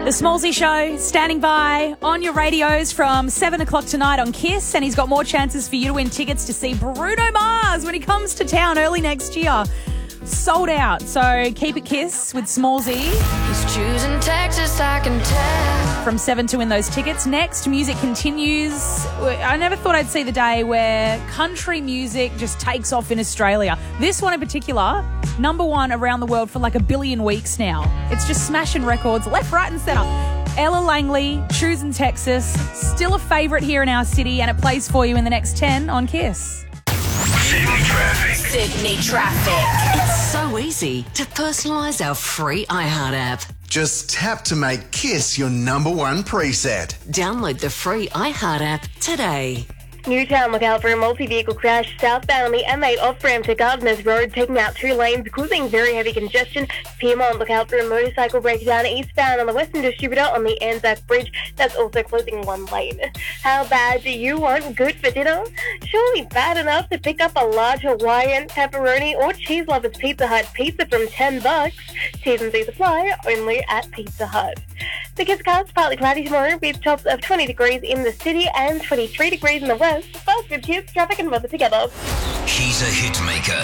The Smallsy Show, standing by on your radios from 7 o'clock tonight on KISS, and he's got more chances for you to win tickets to see Bruno Mars when he comes to town early next year. Sold out, so keep it KISS with Smallsy. He's choosing Texas, I can tell. From 7 to win those tickets. Next, music continues. I never thought I'd see the day where country music just takes off in Australia. This one in particular, number one around the world for like a billion weeks now. It's just smashing records left, right and centre. Ella Langley, Choosing Texas, still a favourite here in our city, and it plays for you in the next 10 on KISS. Sydney traffic. Sydney traffic. It's so easy to personalise our free iHeart app. Just tap to make KISS your number one preset. Download the free iHeart app today. Newtown, look out for a multi-vehicle crash southbound on the M8 off-ramp to Gardeners Road, taking out 2 lanes, causing very heavy congestion. Piedmont, look out for a motorcycle breakdown eastbound on the Western Distributor on the Anzac Bridge. That's also closing 1 lane. How bad do you want good for dinner? Surely bad enough to pick up a large Hawaiian, pepperoni, or cheese lovers Pizza Hut pizza from $10. T's and C's apply only at Pizza Hut. The KISS partly cloudy tomorrow with tops of 20 degrees in the city and 23 degrees in the west. First with KISS traffic and weather together. He's a hit maker.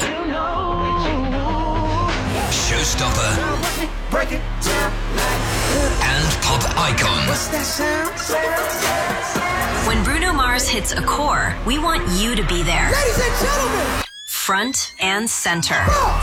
Showstopper. Break it down. And pop icon. What's that sound? When Bruno Mars hits a core, we want you to be there. Ladies and gentlemen. Front and center.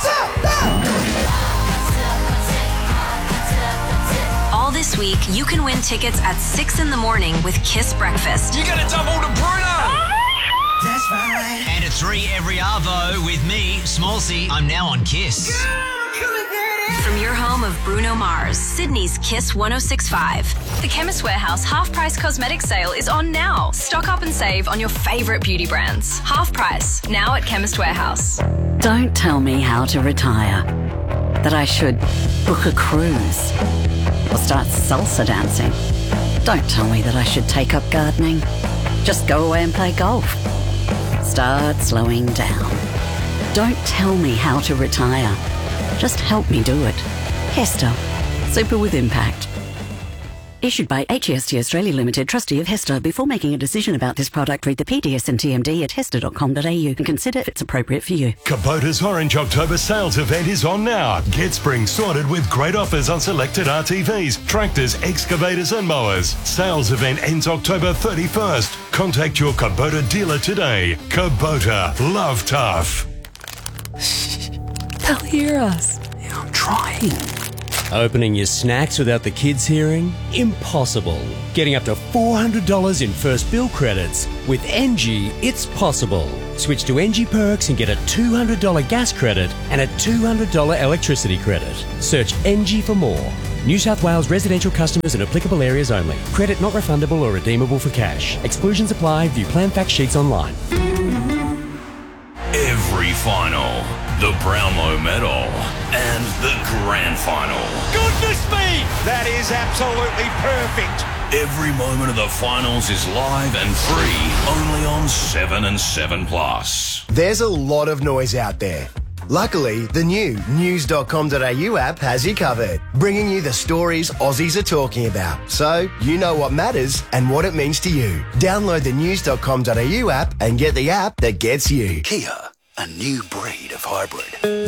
All this week, you can win tickets at 6 in the morning with KISS Breakfast. You gotta double to Bruno. That's right. And at 3 every arvo with me, Smallsy. I'm now on KISS. From your home of Bruno Mars, Sydney's KISS 106.5. The Chemist Warehouse half-price cosmetic sale is on now. Stock up and save on your favourite beauty brands. Half price, now at Chemist Warehouse. Don't tell me how to retire. That I should book a cruise or start salsa dancing. Don't tell me that I should take up gardening. Just go away and play golf. Start slowing down. Don't tell me how to retire. Just help me do it. Hester. Super with impact. Issued by HEST Australia Limited, trustee of Hester. Before making a decision about this product, read the PDS and TMD at hester.com.au and consider if it's appropriate for you. Kubota's Orange October sales event is on now. Get spring sorted with great offers on selected RTVs, tractors, excavators and mowers. Sales event ends October 31st. Contact your Kubota dealer today. Kubota. Love tough. They'll hear us. I'm trying. Opening your snacks without the kids hearing? Impossible. Getting up to $400 in first bill credits. With NG, it's possible. Switch to NG Perks and get a $200 gas credit and a $200 electricity credit. Search NG for more. New South Wales residential customers in applicable areas only. Credit not refundable or redeemable for cash. Exclusions apply. View plan fact sheets online. Every final, the Brownlow Medal, and the Grand Final. Goodness me! That is absolutely perfect. Every moment of the finals is live and free, only on 7 and 7 Plus. There's a lot of noise out there. Luckily, the new news.com.au app has you covered, bringing you the stories Aussies are talking about, so you know what matters and what it means to you. Download the news.com.au app and get the app that gets you. Kia, a new breed of hybrid.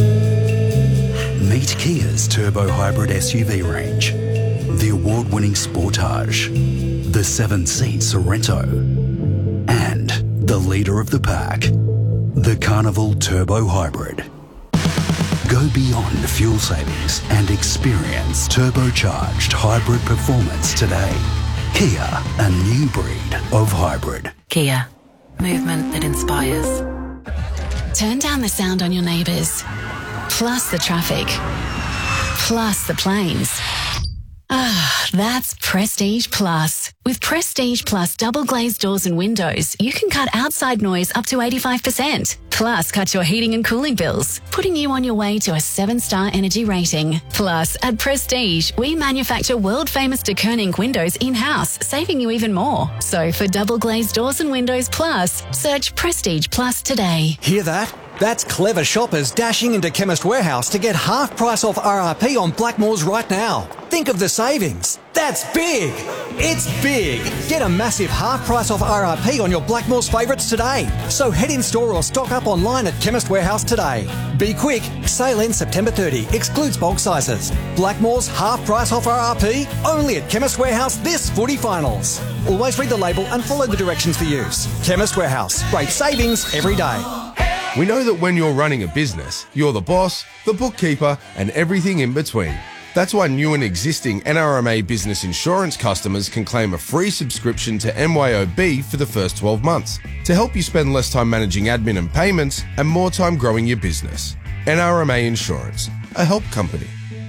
Meet Kia's turbo hybrid SUV range. The award-winning Sportage, the 7-seat Sorento, and the leader of the pack, the Carnival Turbo Hybrid. Go beyond fuel savings and experience turbocharged hybrid performance today. Kia, a new breed of hybrid. Kia. Movement that inspires. Turn down the sound on your neighbours. Plus the traffic. Plus the planes. Ah, that's Prestige Plus. With Prestige Plus double glazed doors and windows, you can cut outside noise up to 85%. Plus, cut your heating and cooling bills, putting you on your way to a 7-star energy rating. Plus, at Prestige, we manufacture world-famous de Koning windows in-house, saving you even more. So for double glazed doors and windows plus, search Prestige Plus today. Hear that? That's clever shoppers dashing into Chemist Warehouse to get half price off RRP on Blackmores right now. Think of the savings. That's big. It's big. Get a massive half price off RRP on your Blackmores favourites today. So head in store or stock up online at Chemist Warehouse today. Be quick. Sale ends September 30. Excludes bulk sizes. Blackmores half price off RRP only at Chemist Warehouse this footy finals. Always read the label and follow the directions for use. Chemist Warehouse. Great savings every day. We know that when you're running a business, you're the boss, the bookkeeper, and everything in between. That's why new and existing NRMA business insurance customers can claim a free subscription to MYOB for the first 12 months to help you spend less time managing admin and payments and more time growing your business. NRMA Insurance, a help company.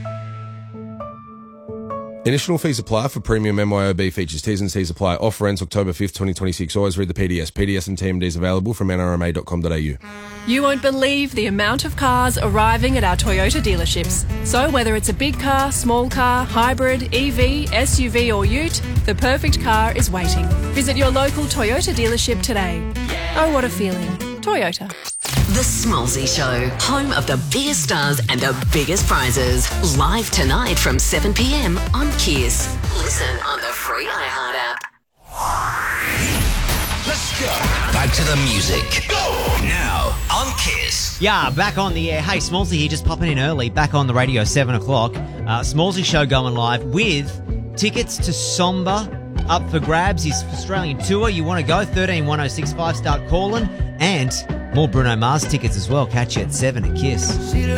Initial fees apply for premium MYOB features. T's and C's apply. Offer ends October 5th, 2026. Always read the PDS. PDS and TMDs available from nrma.com.au. You won't believe the amount of cars arriving at our Toyota dealerships. So whether it's a big car, small car, hybrid, EV, SUV or ute, the perfect car is waiting. Visit your local Toyota dealership today. Oh, what a feeling. Toyota. The Smallsy Show, home of the biggest stars and the biggest prizes. Live tonight from 7 p.m. on Kiss. Listen on the free iHeart app. Let's go. Back to the music. Go. Now on Kiss. Yeah, back on the air. Hey, Smallsy here, just popping in early. Back on the radio, 7 o'clock. Smallsy Show going live with tickets to Somber up for grabs. His Australian tour. You want to go? 131065. Start calling. And more Bruno Mars tickets as well. Catch you at 7 at Kiss.